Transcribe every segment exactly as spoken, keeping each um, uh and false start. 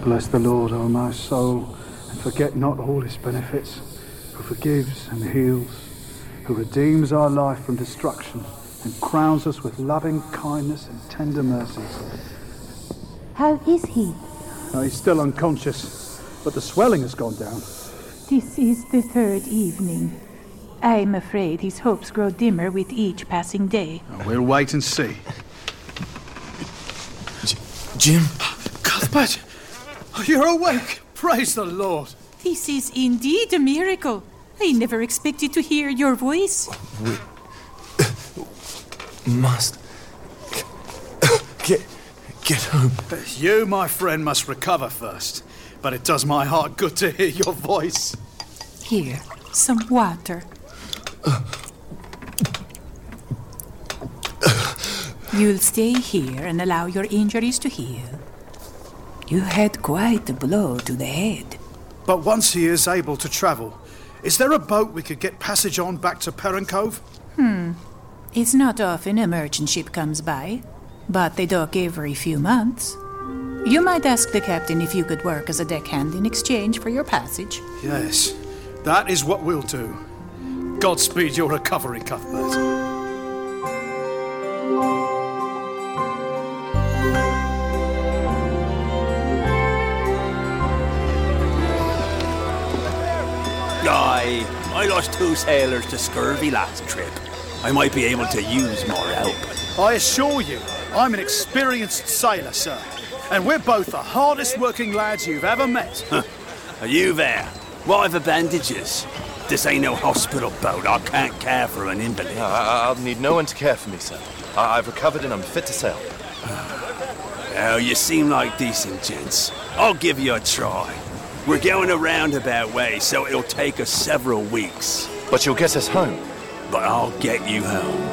Bless the Lord, O my soul, and forget not all his benefits, who forgives and heals, who redeems our life from destruction and crowns us with loving kindness and tender mercies. How is he? Now, he's still unconscious, but the swelling has gone down. This is the third evening. I'm afraid his hopes grow dimmer with each passing day. Oh, we'll wait and see. J- Jim? Cuthbert! You're awake! Praise the Lord! This is indeed a miracle. I never expected to hear your voice. We must get get home. You, my friend, must recover first. But it does my heart good to hear your voice. Here, some water. You'll stay here and allow your injuries to heal. You had quite a blow to the head. But once he is able to travel, is there a boat we could get passage on back to Perrin Cove? Hmm. It's not often a merchant ship comes by, but they dock every few months. You might ask the captain if you could work as a deckhand in exchange for your passage. Yes, that is what we'll do. Godspeed your recovery, Cuthbert. Aye, I lost two sailors to scurvy last trip. I might be able to use more help. I assure you, I'm an experienced sailor, sir. And we're both the hardest working lads you've ever met. Are you there? What are the bandages? This ain't no hospital boat. I can't care for an invalid. No, I- I'll need no one to care for me, sir. I- I've recovered and I'm fit to sail. Oh, you seem like decent gents. I'll give you a try. We're going a roundabout way, so it'll take us several weeks. But you'll get us home. But I'll get you home.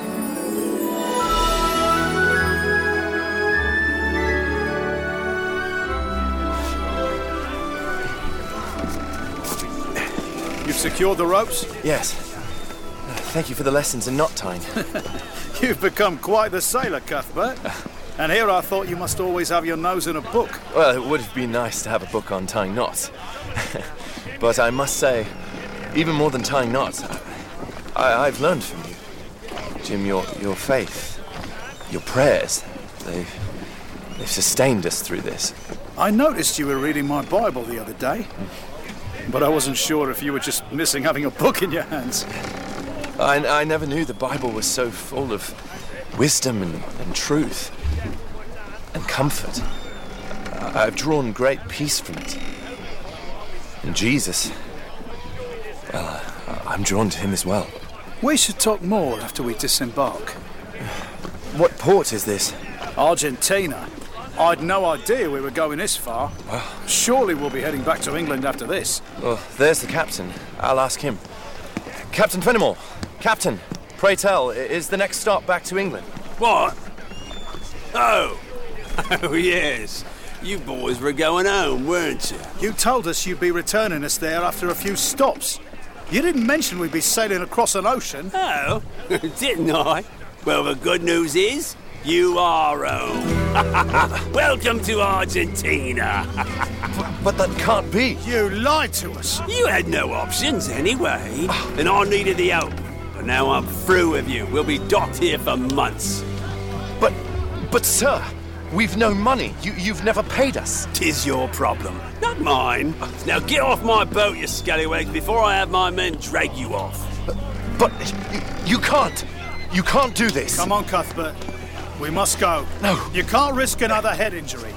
You've secured the ropes? Yes. Thank you for the lessons in knot tying. You've become quite the sailor, Cuthbert. And here I thought you must always have your nose in a book. Well, it would have been nice to have a book on tying knots. But I must say, even more than tying knots, I, I've learned from you. Jim, your your faith, your prayers, they've, they've sustained us through this. I noticed you were reading my Bible the other day. But I wasn't sure if you were just missing having a book in your hands. I, I never knew the Bible was so full of wisdom and, and truth and comfort. I've drawn great peace from it. And Jesus, well, I'm drawn to him as well. We should talk more after we disembark. What port is this? Argentina. I'd no idea we were going this far. Well, surely we'll be heading back to England after this. Well, there's the captain. I'll ask him. Captain Fenimore! Captain, pray tell, is the next stop back to England? What? Oh! Oh, yes. You boys were going home, weren't you? You told us you'd be returning us there after a few stops. You didn't mention we'd be sailing across an ocean. Oh, didn't I? Well, the good news is, you are home. Welcome to Argentina. But that can't be. You lied to us. You had no options anyway, and I needed the help. But now I'm through with you. We'll be docked here for months. But, but sir, we've no money. You, you've never paid us. Tis your problem, not mine. Now get off my boat, you scallywags, before I have my men drag you off. But, but you, you can't. You can't do this. Come on, Cuthbert. We must go. No. You can't risk another head injury.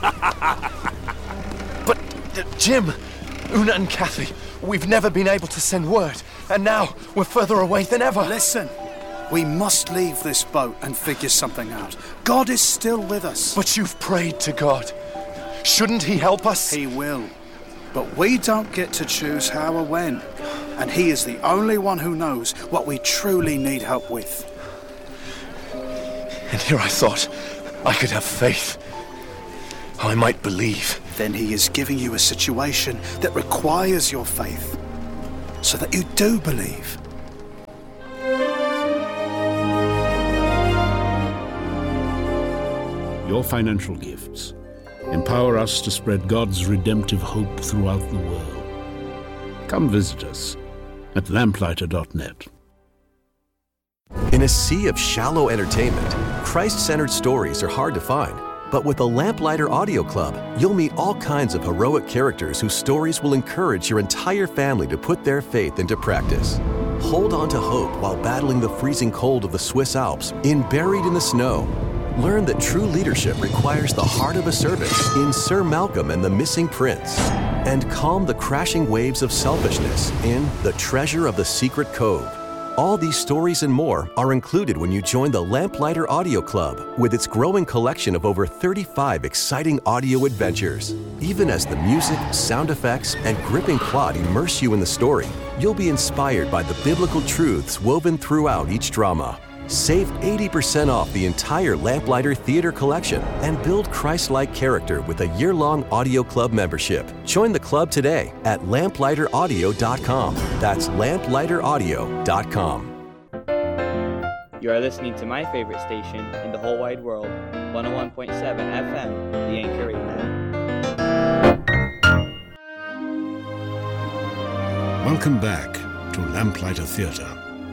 But, uh, Jim, Una and Kathy, we've never been able to send word. And now we're further away than ever. Listen, we must leave this boat and figure something out. God is still with us. But you've prayed to God. Shouldn't he help us? He will. But we don't get to choose how or when. And he is the only one who knows what we truly need help with. And here I thought I could have faith. I might believe. Then he is giving you a situation that requires your faith, so that you do believe. Your financial gifts Empower us to spread God's redemptive hope throughout the world. Come visit us at lamplighter dot net. In a sea of shallow entertainment, Christ-centered stories are hard to find. But with the Lamplighter Audio Club, you'll meet all kinds of heroic characters whose stories will encourage your entire family to put their faith into practice. Hold on to hope while battling the freezing cold of the Swiss Alps in Buried in the Snow. Learn that true leadership requires the heart of a servant in Sir Malcolm and the Missing Prince. And calm the crashing waves of selfishness in The Treasure of the Secret Cove. All these stories and more are included when you join the Lamplighter Audio Club with its growing collection of over thirty-five exciting audio adventures. Even as the music, sound effects, and gripping plot immerse you in the story, you'll be inspired by the biblical truths woven throughout each drama. Save eighty percent off the entire Lamplighter Theater collection and build Christ-like character with a year-long Audio Club membership. Join the club today at lamplighter audio dot com. That's lamplighter audio dot com. You are listening to my favorite station in the whole wide world, one oh one point seven F M, The Anchor Radio. Welcome back to Lamplighter Theatre.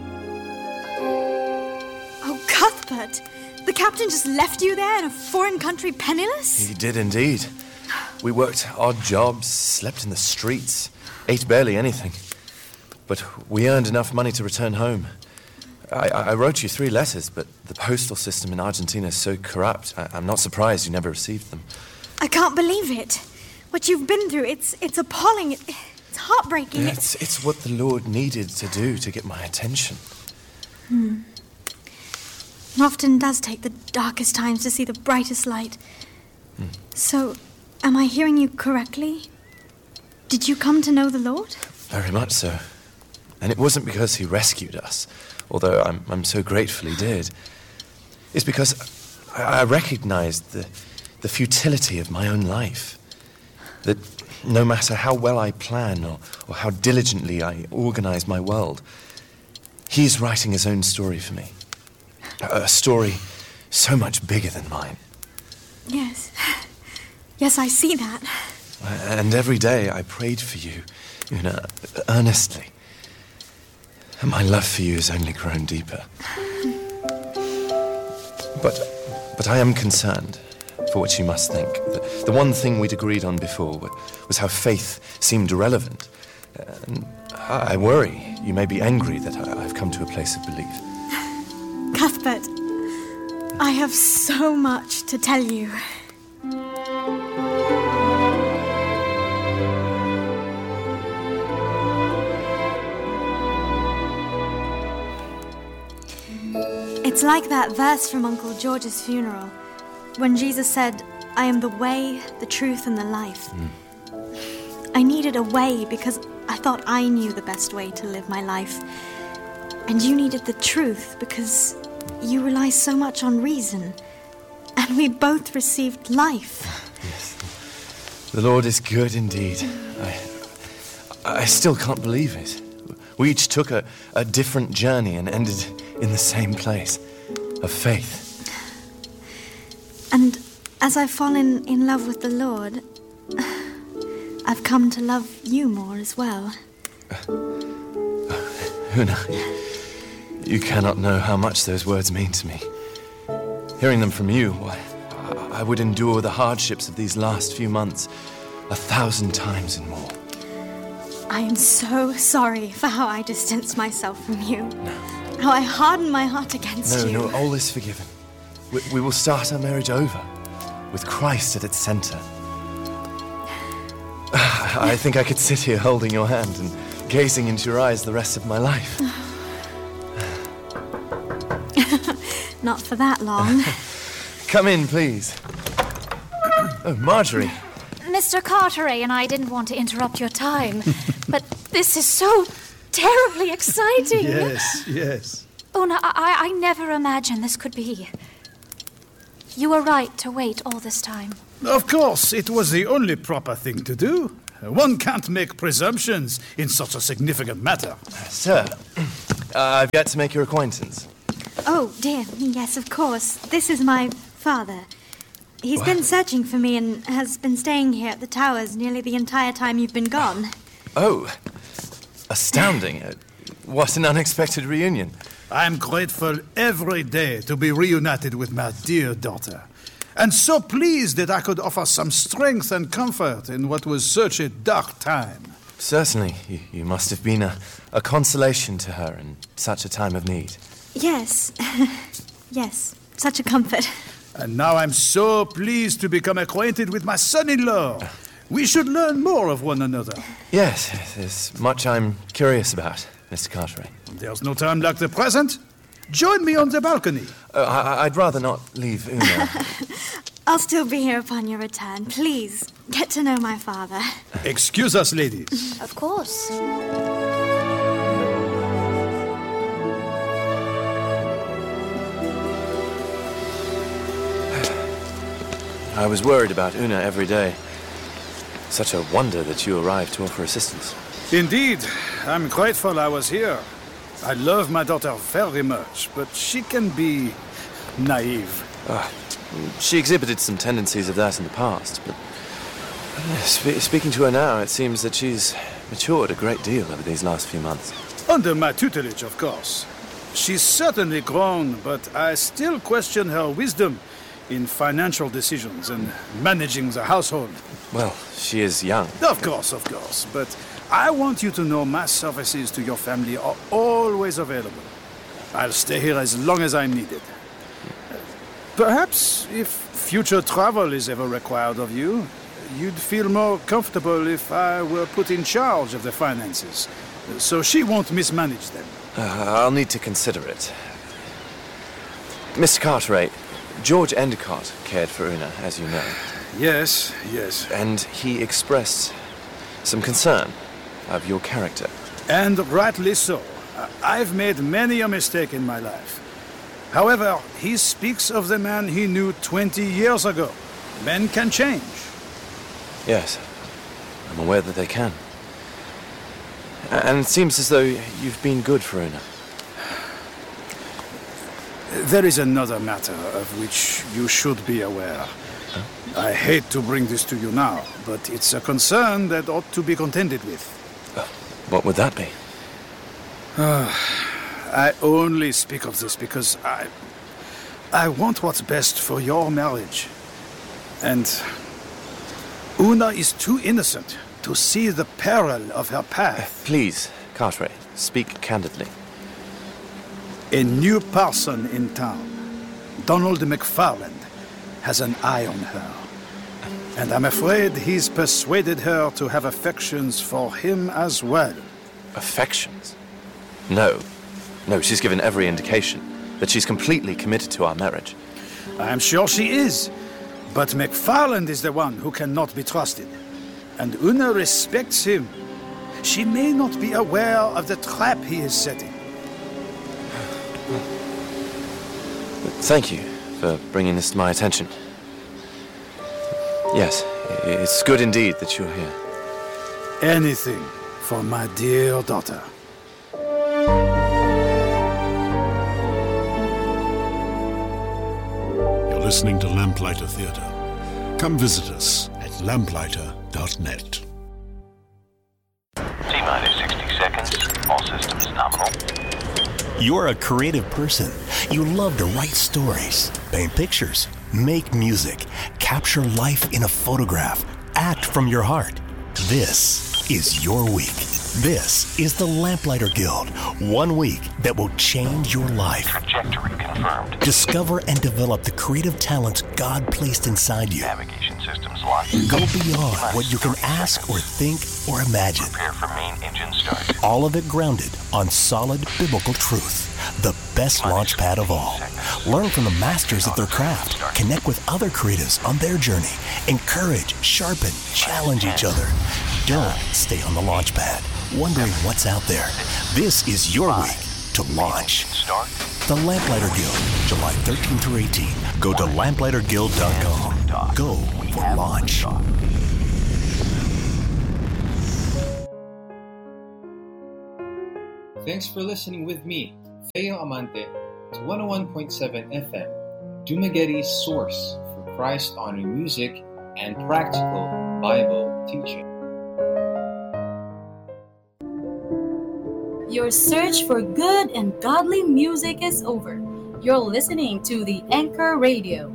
Cuthbert, the captain just left you there in a foreign country penniless? He did indeed. We worked odd jobs, slept in the streets, ate barely anything. But we earned enough money to return home. I, I wrote you three letters, but the postal system in Argentina is so corrupt, I, I'm not surprised you never received them. I can't believe it. What you've been through, it's it's appalling. It, it's heartbreaking. It's, it's what the Lord needed to do to get my attention. Hmm. It often does take the darkest times to see the brightest light. Hmm. So, am I hearing you correctly? Did you come to know the Lord? Very much so. And it wasn't because he rescued us, although I'm, I'm so grateful he did. It's because I, I recognized the, the futility of my own life. That no matter how well I plan or, or how diligently I organize my world, he's writing his own story for me. A story so much bigger than mine. Yes. Yes, I see that. And every day I prayed for you, Una, earnestly. And my love for you has only grown deeper. But, but I am concerned for what you must think. The, the one thing we'd agreed on before was how faith seemed irrelevant. And I worry you may be angry that I, I've come to a place of belief. Cuthbert, I have so much to tell you. It's like that verse from Uncle George's funeral, when Jesus said, I am the way, the truth, and the life. Mm. I needed a way because I thought I knew the best way to live my life. And you needed the truth because you rely so much on reason. And we both received life. Yes. The Lord is good indeed. I, I still can't believe it. We each took a, a different journey and ended in the same place of faith. And as I've fallen in love with the Lord, I've come to love you more as well. Una, you cannot know how much those words mean to me. Hearing them from you, why, I would endure the hardships of these last few months a thousand times and more. I am so sorry for how I distanced myself from you. No. How I hardened my heart against no, you. No, no, all is forgiven. We, we will start our marriage over, with Christ at its center. I think I could sit here holding your hand and gazing into your eyes the rest of my life. Not for that long. Come in, please. Oh, Marjorie. Mister Carteret and I didn't want to interrupt your time, but this is so terribly exciting. Yes, yes. Una, I, I never imagined this could be. You were right to wait all this time. Of course, it was the only proper thing to do. One can't make presumptions in such a significant matter. Sir, uh, I've yet to make your acquaintance. Oh, dear, yes, of course. This is my father. He's What? been searching for me and has been staying here at the towers nearly the entire time you've been gone. Oh, astounding. Uh, What an unexpected reunion. I'm grateful every day to be reunited with my dear daughter. And so pleased that I could offer some strength and comfort in what was such a dark time. Certainly, you, you must have been a, a consolation to her in such a time of need. Yes. Yes. Such a comfort. And now I'm so pleased to become acquainted with my son-in-law. We should learn more of one another. Yes, there's much I'm curious about, Mister Carteret. There's no time like the present. Join me on the balcony. Uh, I, I'd rather not leave Una. I'll still be here upon your return. Please, get to know my father. Excuse us, ladies. Of course. I was worried about Una every day. Such a wonder that you arrived to offer assistance. Indeed, I'm grateful I was here. I love my daughter very much, but she can be naive. Uh, she exhibited some tendencies of that in the past, but uh, spe- speaking to her now, it seems that she's matured a great deal over these last few months. Under my tutelage, of course. She's certainly grown, but I still question her wisdom in financial decisions and managing the household. Well, she is young. Of course, of course, but I want you to know my services to your family are always available. I'll stay here as long as I'm needed. Perhaps if future travel is ever required of you, you'd feel more comfortable if I were put in charge of the finances, so she won't mismanage them. Uh, I'll need to consider it. Mister Carteret, George Endicott cared for Una, as you know. Yes, yes. And he expressed some concern of your character. And rightly so. I've made many a mistake in my life. However, he speaks of the man he knew twenty years ago. Men can change. Yes, I'm aware that they can. And it seems as though you've been good for Una. There is another matter of which you should be aware. Huh? I hate to bring this to you now, but it's a concern that ought to be contended with. Uh, what would that be? Uh, I only speak of this because I... I want what's best for your marriage. And Una is too innocent to see the peril of her path. Uh, please, Carteret, speak candidly. A new parson in town, Donald McFarland, has an eye on her. And I'm afraid he's persuaded her to have affections for him as well. Affections? No. No, she's given every indication that she's completely committed to our marriage. I'm sure she is. But McFarland is the one who cannot be trusted. And Una respects him. She may not be aware of the trap he is setting. Thank you for bringing this to my attention. Yes, it's good indeed that you're here. Anything for my dear daughter. You're listening to Lamplighter Theatre. Come visit us at lamplighter dot net. T-minus sixty seconds. All systems nominal. You're a creative person. You love to write stories, paint pictures, make music, capture life in a photograph, act from your heart. This is your week. This is the Lamplighter Guild. One week that will change your life. Trajectory confirmed. Discover and develop the creative talents God placed inside you. Navigation systems locked. Go beyond what you can ask or think or imagine. Prepare for main engine start. All of it grounded on solid biblical truth. The best launch pad of all. Learn from the masters of their craft. Connect with other creatives on their journey. Encourage, sharpen, challenge each other. Don't stay on the launch pad, wondering what's out there. This is your week to launch. The Lamplighter Guild, July thirteenth through eighteenth. Go to lamplighter guild dot com. Go for launch. Thanks for listening with me, Feo Amante, to one oh one point seven F M, Dumaguete's source for Christ-honoring music and practical Bible teaching. Your search for good and godly music is over. You're listening to the Anchor Radio.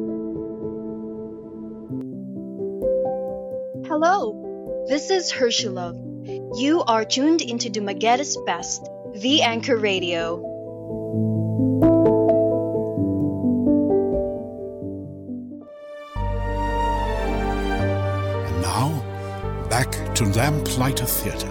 Hello, this is Hershilov. You are tuned into the Mageddis Best, the Anchor Radio. And now, back to Lamplighter Theatre.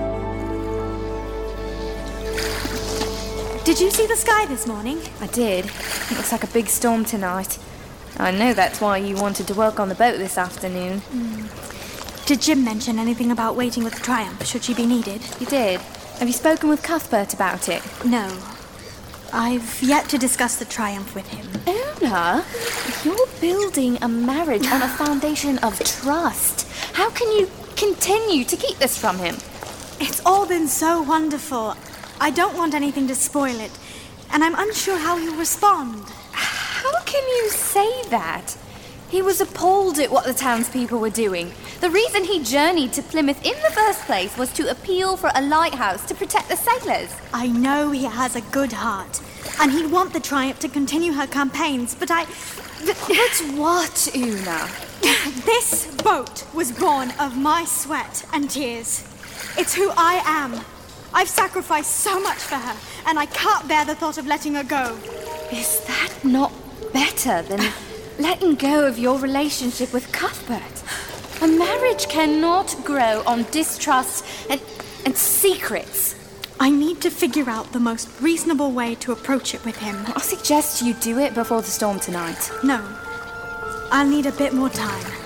Did you see the sky this morning? I did. It looks like a big storm tonight. I know that's why you wanted to work on the boat this afternoon. Mm. Did Jim mention anything about waiting with Triumph, should she be needed? You did. Have you spoken with Cuthbert about it? No. I've yet to discuss the Triumph with him. Una, you're building a marriage on a foundation of trust. How can you continue to keep this from him? It's all been so wonderful. I don't want anything to spoil it, and I'm unsure how he'll respond. How can you say that? He was appalled at what the townspeople were doing. The reason he journeyed to Plymouth in the first place was to appeal for a lighthouse to protect the sailors. I know he has a good heart, and he'd want the Triumph to continue her campaigns, but I... But, but what, Una? This boat was born of my sweat and tears. It's who I am. I've sacrificed so much for her, and I can't bear the thought of letting her go. Is that not better than letting go of your relationship with Cuthbert? A marriage cannot grow on distrust and, and secrets. I need to figure out the most reasonable way to approach it with him. I suggest you do it before the storm tonight. No. I'll need a bit more time.